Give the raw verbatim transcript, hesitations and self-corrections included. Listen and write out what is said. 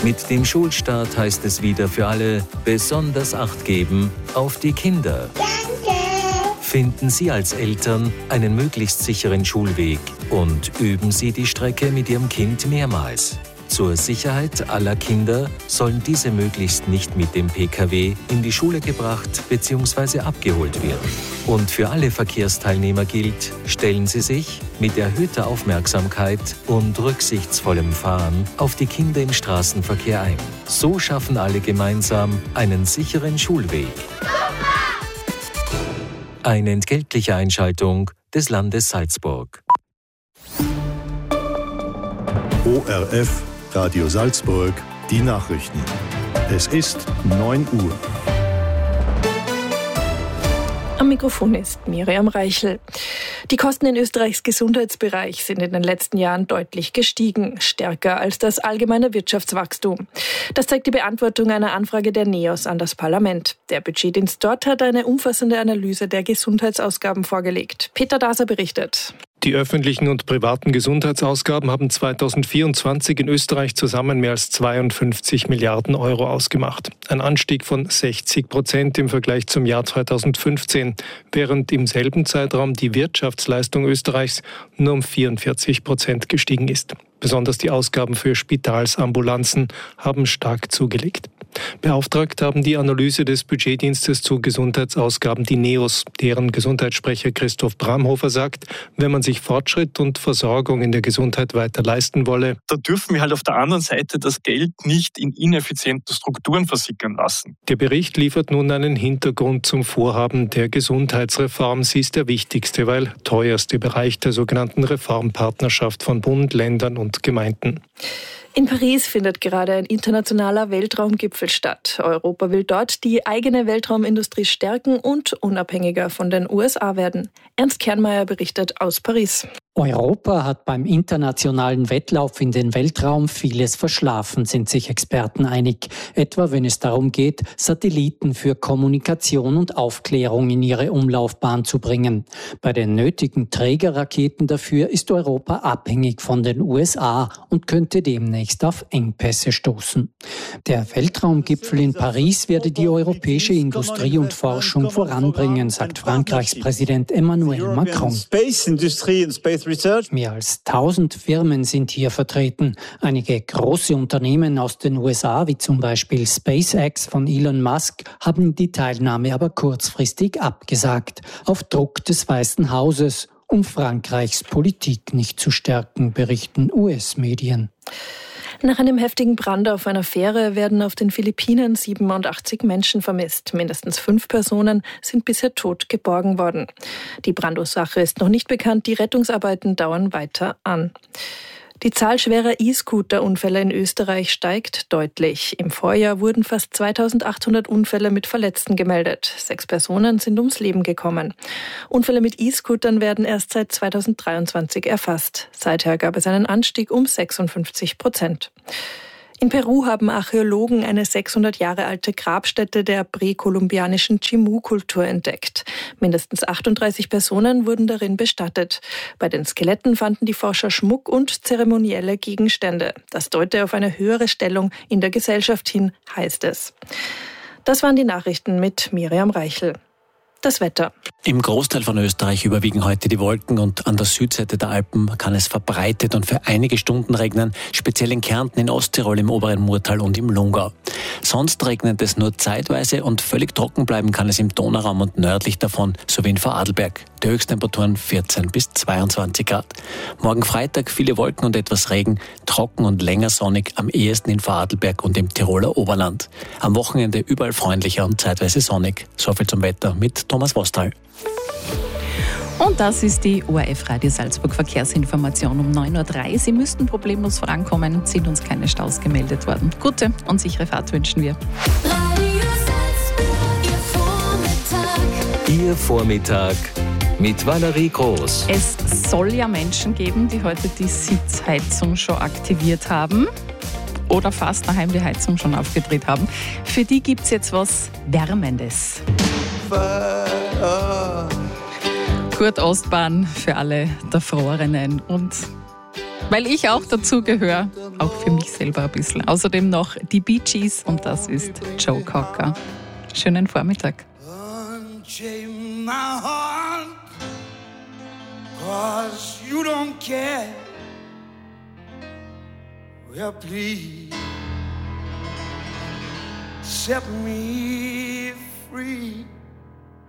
Mit dem Schulstart heißt es wieder für alle besonders Acht geben auf die Kinder. Danke! Finden Sie als Eltern einen möglichst sicheren Schulweg und üben Sie die Strecke mit Ihrem Kind mehrmals. Zur Sicherheit aller Kinder sollen diese möglichst nicht mit dem P K W in die Schule gebracht bzw. abgeholt werden. Und für alle Verkehrsteilnehmer gilt, stellen Sie sich mit erhöhter Aufmerksamkeit und rücksichtsvollem Fahren auf die Kinder im Straßenverkehr ein. So schaffen alle gemeinsam einen sicheren Schulweg. Eine entgeltliche Einschaltung des Landes Salzburg. O R F Radio Salzburg, die Nachrichten. Es ist neun Uhr. Am Mikrofon ist Miriam Reichel. Die Kosten in Österreichs Gesundheitsbereich sind in den letzten Jahren deutlich gestiegen, stärker als das allgemeine Wirtschaftswachstum. Das zeigt die Beantwortung einer Anfrage der NEOS an das Parlament. Der Budgetdienst dort hat eine umfassende Analyse der Gesundheitsausgaben vorgelegt. Peter Daser berichtet. Die öffentlichen und privaten Gesundheitsausgaben haben zweitausendvierundzwanzig in Österreich zusammen mehr als zweiundfünfzig Milliarden Euro ausgemacht. Ein Anstieg von sechzig Prozent im Vergleich zum Jahr zweitausendfünfzehn, während im selben Zeitraum die Wirtschaftsleistung Österreichs nur um vierundvierzig Prozent gestiegen ist. Besonders die Ausgaben für Spitalsambulanzen haben stark zugelegt. Beauftragt haben die Analyse des Budgetdienstes zu Gesundheitsausgaben die NEOS. Deren Gesundheitssprecher Christoph Bramhofer sagt, wenn man sich Fortschritt und Versorgung in der Gesundheit weiter leisten wolle, da dürfen wir halt auf der anderen Seite das Geld nicht in ineffiziente Strukturen versickern lassen. Der Bericht liefert nun einen Hintergrund zum Vorhaben der Gesundheitsreform. Sie ist der wichtigste, weil teuerste Bereich der sogenannten Reformpartnerschaft von Bund, Ländern und Gemeinden. In Paris findet gerade ein internationaler Weltraumgipfel statt. Europa will dort die eigene Weltraumindustrie stärken und unabhängiger von den U S A werden. Ernst Kernmeier berichtet aus Paris. Europa hat beim internationalen Wettlauf in den Weltraum vieles verschlafen, sind sich Experten einig. Etwa wenn es darum geht, Satelliten für Kommunikation und Aufklärung in ihre Umlaufbahn zu bringen. Bei den nötigen Trägerraketen dafür ist Europa abhängig von den U S A und könnte demnächst auf Engpässe stoßen. Der Weltraumgipfel in Paris werde die europäische Industrie und Forschung voranbringen, sagt Frankreichs Präsident Emmanuel Macron. Mehr als tausend Firmen sind hier vertreten. Einige große Unternehmen aus den U S A, wie zum Beispiel SpaceX von Elon Musk, haben die Teilnahme aber kurzfristig abgesagt, auf Druck des Weißen Hauses, um Frankreichs Politik nicht zu stärken, berichten U S-Medien. Nach einem heftigen Brand auf einer Fähre werden auf den Philippinen siebenundachtzig Menschen vermisst. Mindestens fünf Personen sind bisher tot geborgen worden. Die Brandursache ist noch nicht bekannt. Die Rettungsarbeiten dauern weiter an. Die Zahl schwerer E-Scooter-Unfälle in Österreich steigt deutlich. Im Vorjahr wurden fast zweitausendachthundert Unfälle mit Verletzten gemeldet. Sechs Personen sind ums Leben gekommen. Unfälle mit E-Scootern werden erst seit zweitausenddreiundzwanzig erfasst. Seither gab es einen Anstieg um sechsundfünfzig Prozent. In Peru haben Archäologen eine sechshundert Jahre alte Grabstätte der präkolumbianischen Chimú-Kultur entdeckt. Mindestens achtunddreißig Personen wurden darin bestattet. Bei den Skeletten fanden die Forscher Schmuck und zeremonielle Gegenstände. Das deute auf eine höhere Stellung in der Gesellschaft hin, heißt es. Das waren die Nachrichten mit Miriam Reichel. Das Wetter. Im Großteil von Österreich überwiegen heute die Wolken und an der Südseite der Alpen kann es verbreitet und für einige Stunden regnen, speziell in Kärnten, in Osttirol, im oberen Murtal und im Lungau. Sonst regnet es nur zeitweise und völlig trocken bleiben kann es im Donauraum und nördlich davon, sowie in Vorarlberg. Die Höchsttemperaturen vierzehn bis zweiundzwanzig Grad. Morgen Freitag viele Wolken und etwas Regen, trocken und länger sonnig, am ehesten in Vorarlberg und im Tiroler Oberland. Am Wochenende überall freundlicher und zeitweise sonnig. So viel zum Wetter mit Thomas Vostal. Und das ist die O R F Radio Salzburg Verkehrsinformation um neun Uhr drei. Sie müssten problemlos vorankommen, sind uns keine Staus gemeldet worden. Gute und sichere Fahrt wünschen wir. Radio Salzburg, Ihr Vormittag. Ihr Vormittag mit Valerie Groß. Es soll ja Menschen geben, die heute die Sitzheizung schon aktiviert haben oder fast daheim die Heizung schon aufgedreht haben. Für die gibt es jetzt was Wärmendes. Kurt Ostbahn für alle Erfrorenen. Und weil ich auch dazu gehöre, auch für mich selber ein bisschen. Außerdem noch die Bee Gees und das ist Joe Cocker. Schönen Vormittag. Unchain my heart, 'cause you don't care. Well, please set me free.